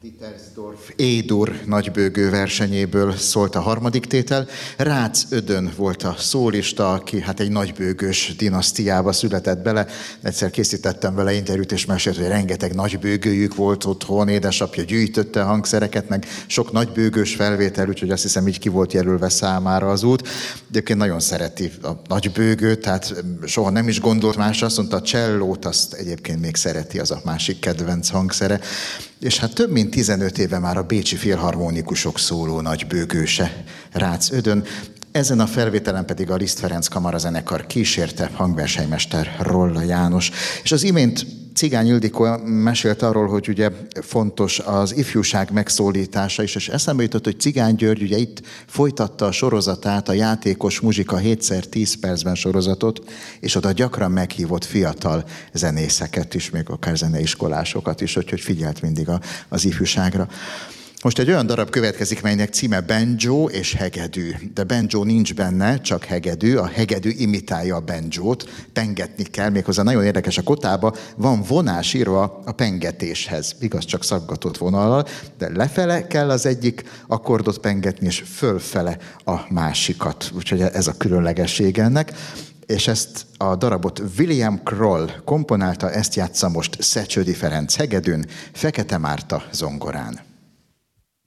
Dittersdorf E-dur nagybőgő versenyéből szólt a harmadik tétel. Rácz Ödön volt a szólista, aki hát egy nagybőgős dinasztiába született bele. Egyszer készítettem vele interjút, és mesélt, hogy rengeteg nagybőgőjük volt otthon, édesapja gyűjtötte a hangszereket, meg sok nagybőgős felvétel, úgyhogy azt hiszem, így ki volt jelölve számára az út. Egyébként nagyon szereti a nagybőgőt, tehát soha nem is gondolt másra, azt mondta, a csellót azt egyébként még szereti, az a másik kedvenc hangszere. És hát több mint 15 éve már a bécsi filharmonikusok szóló nagybőgőse Rácz Ödön. Ezen a felvételen pedig a Liszt Ferenc kamarazenekar kísérte, hangversenymester Rolla János. És az imént Cigány Ildikó mesélt arról, hogy ugye fontos az ifjúság megszólítása is, és eszembe jutott, hogy Cigány György ugye itt folytatta a sorozatát, a Játékos Muzsika 7x10 percben sorozatot, és oda gyakran meghívott fiatal zenészeket is, még akár zeneiskolásokat is, hogy figyelt mindig az ifjúságra. Most egy olyan darab következik, melynek címe Banjo és hegedű. De banjo nincs benne, csak hegedű. A hegedű imitálja a banjót, pengetni kell, méghozzá nagyon érdekes, a kotába van vonás írva a pengetéshez. Igaz, csak szaggatott vonallal, de lefele kell az egyik akkordot pengetni, és fölfele a másikat. Úgyhogy ez a különlegesség ennek. És ezt a darabot William Kroll komponálta, ezt játsza most Szecsődi Ferenc hegedűn, Fekete Márta zongorán.